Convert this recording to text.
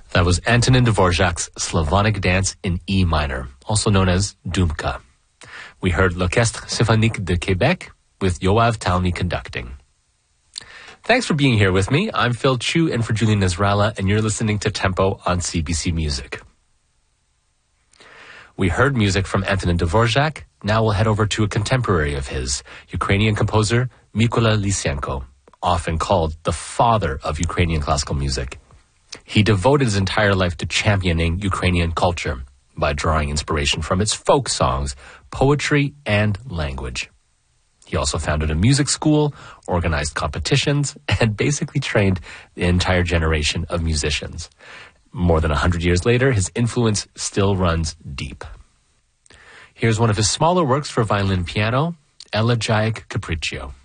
That was Antonin Dvorak's Slavonic Dance in E minor, also known as Dumka. We heard L'Orchestre Symphonique de Québec with Yoav Talmy conducting. Thanks for being here with me. I'm Phil Chu and for Julian Nasrallah, and you're listening to Tempo on CBC Music. We heard music from Antonin Dvorak. Now we'll head over to a contemporary of his, Ukrainian composer Mykola Lysenko, often called the father of Ukrainian classical music. He devoted his entire life to championing Ukrainian culture by drawing inspiration from its folk songs, poetry, and language. He also founded a music school, organized competitions, and basically trained the entire generation of musicians. More than 100 years later, his influence still runs deep. Here's one of his smaller works for violin and piano, Elegiac Capriccio.